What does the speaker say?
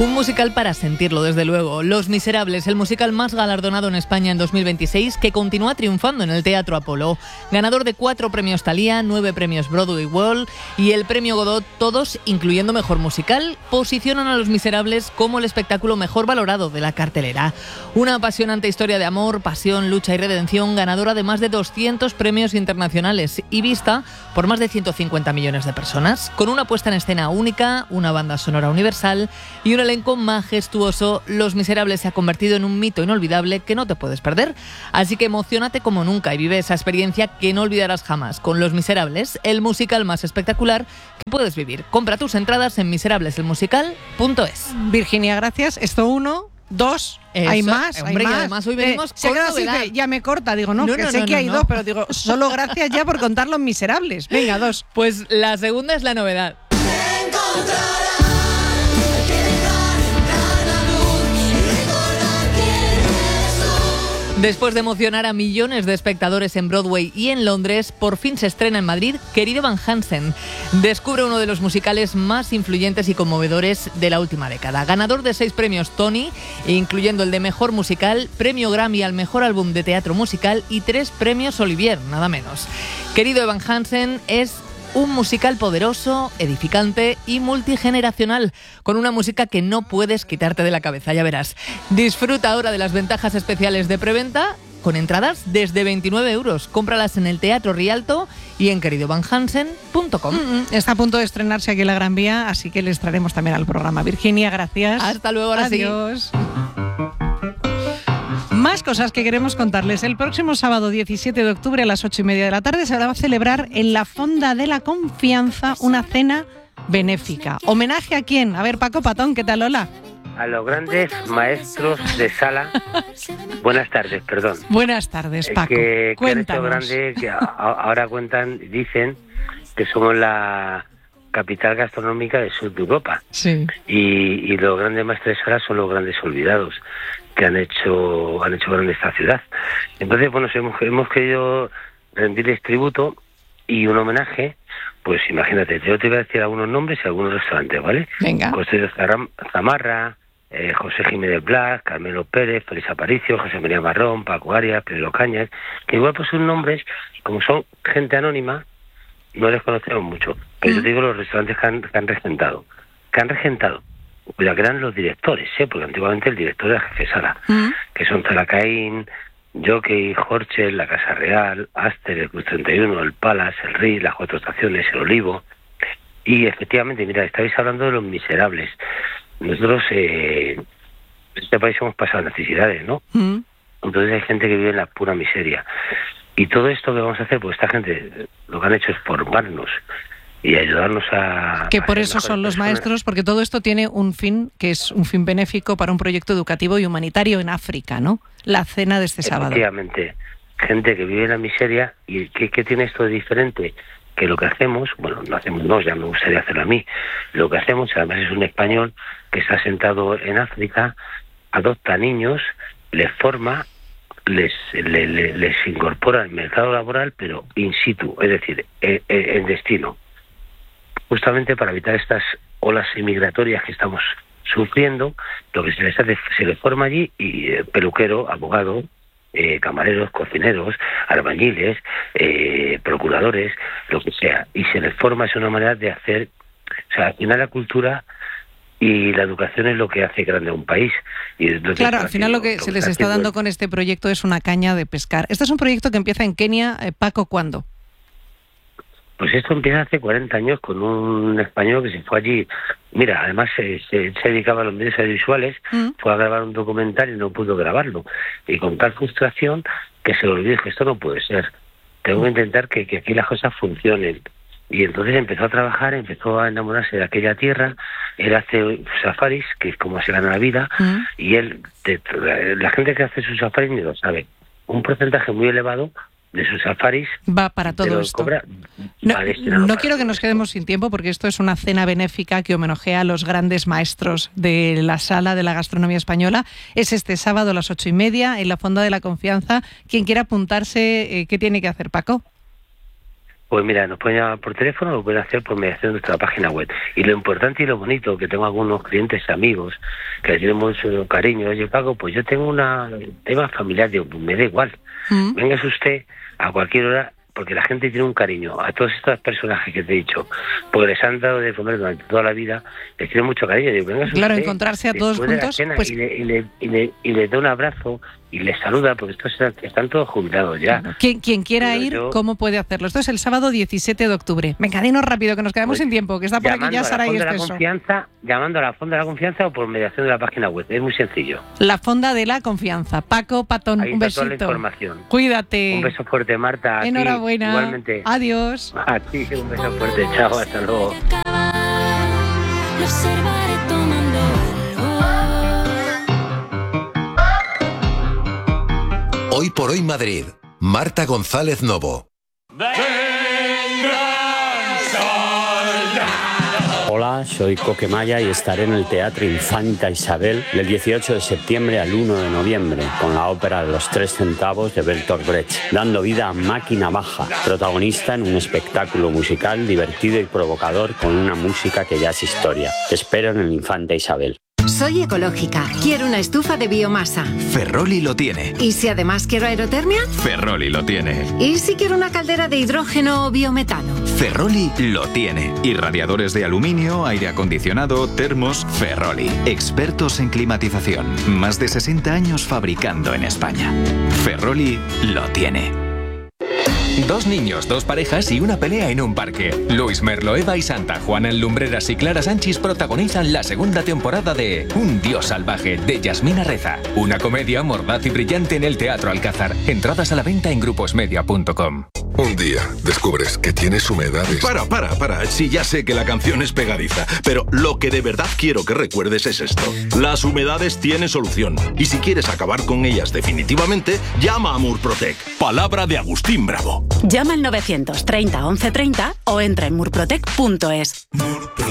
Un musical para sentirlo, desde luego. Los Miserables, el musical más galardonado en España en 2026, que continúa triunfando en el Teatro Apolo. Ganador de 4 premios Thalía, 9 premios Broadway World y el premio Godot, todos incluyendo Mejor Musical, posicionan a Los Miserables como el espectáculo mejor valorado de la cartelera. Una apasionante historia de amor, pasión, lucha y redención, ganadora de más de 200 premios internacionales y vista por más de 150 millones de personas. Con una puesta en escena única, una banda sonora universal y un elenco majestuoso, Los Miserables se ha convertido en un mito inolvidable que no te puedes perder. Así que emociónate como nunca y vive esa experiencia que no olvidarás jamás con Los Miserables, el musical más espectacular que puedes vivir. Compra tus entradas en miserables.elmusical.es. Virginia, gracias. Esto 1, 2, hay más, hombre, hay más. Y además hoy venimos se con queda así, novedad. ya me corta, digo, no, que sé que hay 2, pero digo, solo gracias ya por contar Los Miserables. Venga, 2. Pues la segunda es la novedad. Después de emocionar a millones de espectadores en Broadway y en Londres, por fin se estrena en Madrid Querido Van Hansen. Descubre uno de los musicales más influyentes y conmovedores de la última década. Ganador de 6 premios Tony, incluyendo el de Mejor Musical, premio Grammy al Mejor Álbum de Teatro Musical y 3 premios Olivier, nada menos. Querido Van Hansen es un musical poderoso, edificante y multigeneracional, con una música que no puedes quitarte de la cabeza, ya verás. Disfruta ahora de las ventajas especiales de preventa con entradas desde 29 euros. Cómpralas en el Teatro Rialto y en queridovanhansen.com. Está a punto de estrenarse aquí en la Gran Vía, así que les traeremos también al programa. Virginia, gracias. Hasta luego, ahora Adiós. Sí. Más cosas que queremos contarles. El próximo sábado 17 de octubre a las 8:30 de la tarde se va a celebrar en la Fonda de la Confianza una cena benéfica. ¿Homenaje a quién? A ver, Paco Patón, ¿qué tal? Hola. A los grandes maestros de sala. Buenas tardes, perdón. Buenas tardes, Paco. Cuéntanos. Grandes que ahora dicen que somos la capital gastronómica del sur de Europa. Sí. Y los grandes maestros de sala son los grandes olvidados que han hecho grande esta ciudad. Entonces, bueno, hemos querido rendirles tributo y un homenaje. Pues imagínate, yo te voy a decir algunos nombres y algunos restaurantes, ¿vale? Venga. José Zamarra, José Jiménez Blas, Carmelo Pérez, Félix Aparicio, José María Marrón, Paco Arias, Pedro Cañas, que igual pues son nombres, como son gente anónima, no les conocemos mucho. Pero yo te digo los restaurantes que han regentado. Cuidado, que eran los directores, porque antiguamente el director era jefe de sala, que son Zalacaín, Jockey, Horchel, la Casa Real, Aster, el Cruz 31, el Palace, el Ritz, las 4 estaciones, el Olivo. Y efectivamente, mira, estáis hablando de Los Miserables. Nosotros en este país hemos pasado necesidades, ¿no? Entonces hay gente que vive en la pura miseria. Y todo esto que vamos a hacer, pues esta gente lo que han hecho es formarnos y ayudarnos a... Que por eso son los maestros, porque todo esto tiene un fin, que es un fin benéfico para un proyecto educativo y humanitario en África, ¿no? La cena de este sábado. Efectivamente, gente que vive en la miseria. ¿Y qué tiene esto de diferente? Que lo que hacemos, bueno, no hacemos, no, ya me gustaría hacerlo a mí, lo que hacemos, además es un español que está sentado en África, adopta niños, les forma, les incorpora al mercado laboral, pero in situ, es decir, en destino. Justamente para evitar estas olas inmigratorias que estamos sufriendo, lo que se les hace, se les forma allí, y peluquero, abogado, camareros, cocineros, albañiles, procuradores, lo que sea, y se les forma, es una manera de hacer, o sea, al final la cultura y la educación es lo que hace grande a un país. Y claro, al final lo que se les está dando con este proyecto es una caña de pescar. Este es un proyecto que empieza en Kenia. Paco, ¿cuándo? Pues esto empieza hace 40 años con un español que se fue allí. Mira, además se dedicaba a los medios audiovisuales, fue a grabar un documental y no pudo grabarlo. Y con tal frustración que se lo olvidó, que esto no puede ser. Tengo que intentar que aquí las cosas funcionen. Y entonces empezó a trabajar, empezó a enamorarse de aquella tierra. Él hace safaris, que es como se gana la vida, y la gente que hace sus safaris ni lo sabe. Un porcentaje muy elevado de sus safaris va para todo esto. No quiero que nos quedemos sin tiempo, porque esto es una cena benéfica que homenajea a los grandes maestros de la sala de la gastronomía española. Es este sábado a las 8:30 en la Fonda de la Confianza. Quien quiera apuntarse, ¿qué tiene que hacer, Paco? Pues mira, nos pueden llamar por teléfono, lo pueden hacer por mediación de nuestra página web. Y lo importante y lo bonito, que tengo algunos clientes amigos que le tienen mucho cariño. Oye, Paco, pues yo tengo un tema familiar, digo, pues me da igual. Véngase usted a cualquier hora, porque la gente tiene un cariño a todos estos personajes que te he dicho, porque les han dado de comer durante toda la vida, les tienen mucho cariño. Digo, claro, usted, encontrarse a todos juntos, pues... y les da un abrazo y les saluda, porque estos están todos jubilados ya. Bueno, quien quiera ir, ¿cómo puede hacerlo? Esto es el sábado 17 de octubre. Venga, dinos rápido, que nos quedamos sin tiempo, que está por aquí ya Saray Esteso. Llamando a la Fonda de la Confianza o por mediación de la página web. Es muy sencillo. La Fonda de la Confianza. Paco Patón, ahí un besito. Toda la información. Cuídate. Un beso fuerte, Marta. Enhorabuena. Igualmente. Adiós. A ti, un beso fuerte. Chao, hasta luego. Hoy por hoy Madrid. Marta González Novo. Hola, soy Coquemaya y estaré en el Teatro Infanta Isabel del 18 de septiembre al 1 de noviembre con la ópera Los 3 centavos de Bertolt Brecht, dando vida a Máquina Baja, protagonista en un espectáculo musical divertido y provocador con una música que ya es historia. Te espero en el Infanta Isabel. Soy ecológica. Quiero una estufa de biomasa. Ferroli lo tiene. ¿Y si además quiero aerotermia? Ferroli lo tiene. ¿Y si quiero una caldera de hidrógeno o biometano? Ferroli lo tiene. Y radiadores de aluminio, aire acondicionado, termos, Ferroli. Expertos en climatización. Más de 60 años fabricando en España. Ferroli lo tiene. 2 niños, 2 parejas y una pelea en un parque. Luis Merlo, Eva y Santa Juana en Lumbreras y Clara Sanchis protagonizan la segunda temporada de Un Dios Salvaje, de Yasmina Reza. Una comedia mordaz y brillante en el Teatro Alcázar. Entradas a la venta en gruposmedia.com. Un día descubres que tienes humedades. Para. Sí, ya sé que la canción es pegadiza, pero lo que de verdad quiero que recuerdes es esto. Las humedades tienen solución. Y si quieres acabar con ellas definitivamente, llama a Murprotec. Palabra de Agustín Bravo. Llama al 930 1130 o entra en murprotec.es.